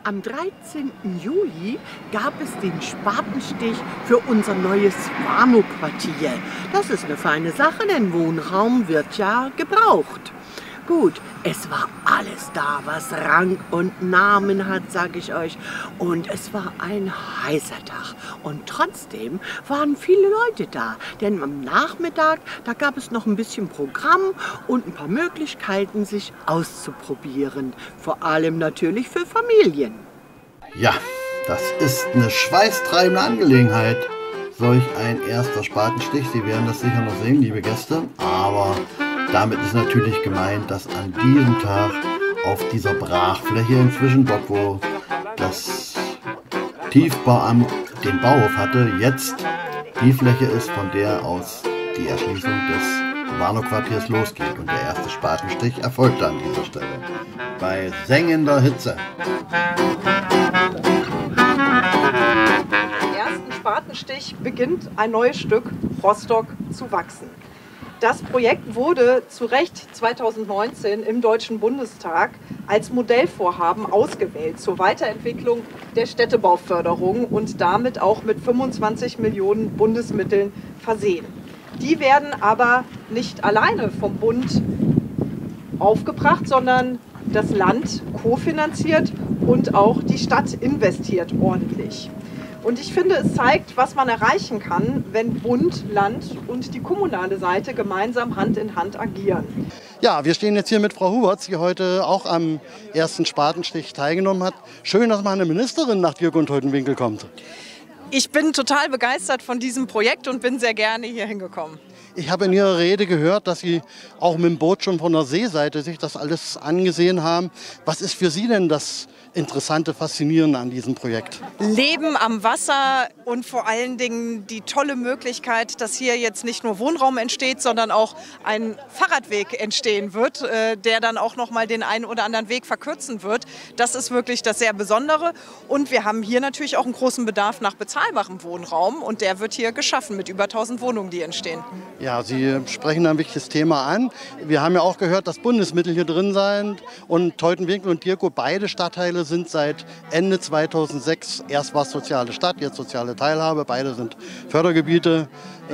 Am 13. Juli gab es den Spatenstich für unser neues Warnow-Quartier. Das ist eine feine Sache, denn Wohnraum wird ja gebraucht. Gut, es war alles da, was Rang und Namen hat, sag ich euch. Und es war ein heißer Tag. Und trotzdem waren viele Leute da. Denn am Nachmittag, da gab es noch ein bisschen Programm und ein paar Möglichkeiten, sich auszuprobieren. Vor allem natürlich für Familien. Ja, das ist eine schweißtreibende Angelegenheit. Solch ein erster Spatenstich. Sie werden das sicher noch sehen, liebe Gäste. Aber damit ist natürlich gemeint, dass an diesem Tag auf dieser Brachfläche inzwischen, dort wo das Tiefbauamt den Bauhof hatte, jetzt die Fläche ist, von der aus die Erschließung des Warnow-Quartiers losgeht. Und der erste Spatenstich erfolgte an dieser Stelle. Bei sengender Hitze. Im ersten Spatenstich beginnt ein neues Stück Rostock zu wachsen. Das Projekt wurde zu Recht 2019 im Deutschen Bundestag als Modellvorhaben ausgewählt zur Weiterentwicklung der Städtebauförderung und damit auch mit 25 Millionen Bundesmitteln versehen. Die werden aber nicht alleine vom Bund aufgebracht, sondern das Land kofinanziert und auch die Stadt investiert ordentlich. Und ich finde, es zeigt, was man erreichen kann, wenn Bund, Land und die kommunale Seite gemeinsam Hand in Hand agieren. Ja, wir stehen jetzt hier mit Frau Huberts, die heute auch am ersten Spatenstich teilgenommen hat. Schön, dass mal eine Ministerin nach Dirk und Teutenwinkel kommt. Ich bin total begeistert von diesem Projekt und bin sehr gerne hier hingekommen. Ich habe in Ihrer Rede gehört, dass Sie auch mit dem Boot schon von der Seeseite sich das alles angesehen haben. Was ist für Sie denn das Interessante, Faszinierende an diesem Projekt? Leben am Wasser und vor allen Dingen die tolle Möglichkeit, dass hier jetzt nicht nur Wohnraum entsteht, sondern auch ein Fahrradweg entstehen wird, der dann auch noch mal den einen oder anderen Weg verkürzen wird. Das ist wirklich das sehr Besondere. Und wir haben hier natürlich auch einen großen Bedarf nach bezahlbarem Wohnraum und der wird hier geschaffen mit über 1000 Wohnungen, die entstehen. Ja, Sie sprechen ein wichtiges Thema an. Wir haben ja auch gehört, dass Bundesmittel hier drin sind und Teutenwinkel und Dirkow, beide Stadtteile, sind seit Ende 2006, erst war es soziale Stadt, jetzt soziale Teilhabe, beide sind Fördergebiete.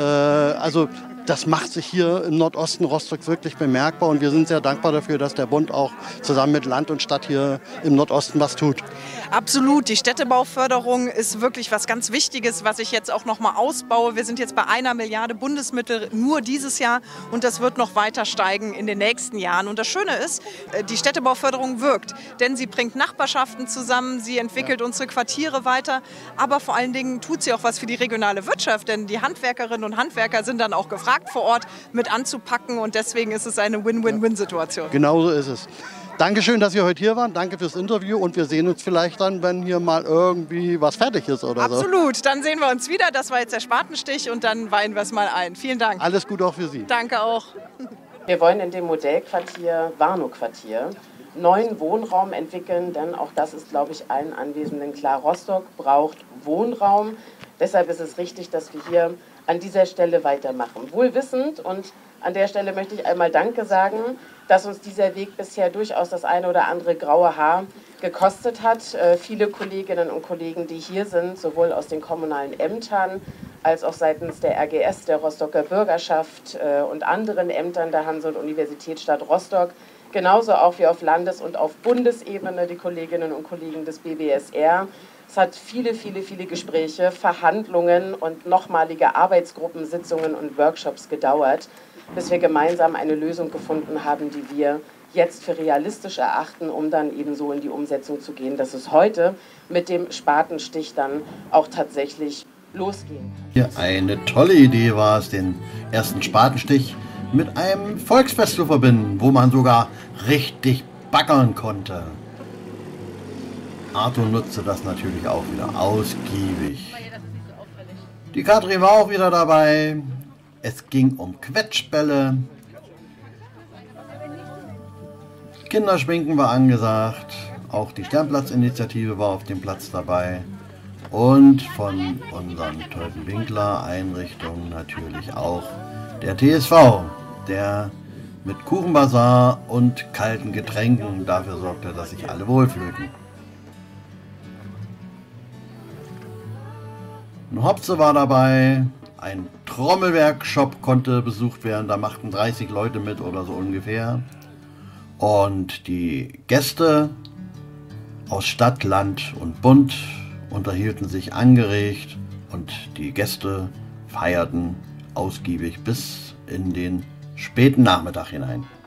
Also das macht sich hier im Nordosten Rostock wirklich bemerkbar und wir sind sehr dankbar dafür, dass der Bund auch zusammen mit Land und Stadt hier im Nordosten was tut. Absolut, die Städtebauförderung ist wirklich was ganz Wichtiges, was ich jetzt auch noch mal ausbaue. Wir sind jetzt bei 1 Milliarde Bundesmittel nur dieses Jahr und das wird noch weiter steigen in den nächsten Jahren. Und das Schöne ist, die Städtebauförderung wirkt, denn sie bringt Nachbarschaften zusammen, sie entwickelt unsere Quartiere weiter, aber vor allen Dingen tut sie auch was für die regionale Wirtschaft, denn die Handwerkerinnen und Handwerker sind dann auch gefragt, vor Ort mit anzupacken und deswegen ist es eine Win-Win-Win-Situation. Genau so ist es. Dankeschön, dass Sie heute hier waren. Danke fürs Interview und wir sehen uns vielleicht dann, wenn hier mal irgendwie was fertig ist oder so. Absolut, dann sehen wir uns wieder. Das war jetzt der Spatenstich und dann weihen wir es mal ein. Vielen Dank. Alles Gute auch für Sie. Danke auch. Wir wollen in dem Modellquartier Warnow-Quartier neuen Wohnraum entwickeln, denn auch das ist, glaube ich, allen Anwesenden klar. Rostock braucht Wohnraum. Deshalb ist es richtig, dass wir hier an dieser Stelle weitermachen. Wohl wissend, und an der Stelle möchte ich einmal Danke sagen, dass uns dieser Weg bisher durchaus das eine oder andere graue Haar gekostet hat. Viele Kolleginnen und Kollegen, die hier sind, sowohl aus den kommunalen Ämtern als auch seitens der RGS, der Rostocker Bürgerschaft und anderen Ämtern der Hanse- und Universitätsstadt Rostock, genauso auch wie auf Landes- und auf Bundesebene die Kolleginnen und Kollegen des BBSR. Es hat viele Gespräche, Verhandlungen und nochmalige Arbeitsgruppensitzungen und Workshops gedauert, bis wir gemeinsam eine Lösung gefunden haben, die wir jetzt für realistisch erachten, um dann eben so in die Umsetzung zu gehen, dass es heute mit dem Spatenstich dann auch tatsächlich losgehen kann. Ja, eine tolle Idee war es, den ersten Spatenstich mit einem Volksfest zu verbinden, wo man sogar richtig baggern konnte. Arthur nutzte das natürlich auch wieder ausgiebig. Die Katrin war auch wieder dabei. Es ging um Quetschbälle. Kinderschminken war angesagt. Auch die Sternplatzinitiative war auf dem Platz dabei. Und von unseren Teutenwinkler Einrichtungen natürlich auch der TSV, der mit Kuchenbazar und kalten Getränken dafür sorgte, dass sich alle wohlfühlten. Ein Hopse war dabei, ein Trommelwerkshop konnte besucht werden, da machten 30 Leute mit oder so ungefähr. Und die Gäste aus Stadt, Land und Bund unterhielten sich angeregt und die Gäste feierten ausgiebig bis in den späten Nachmittag hinein.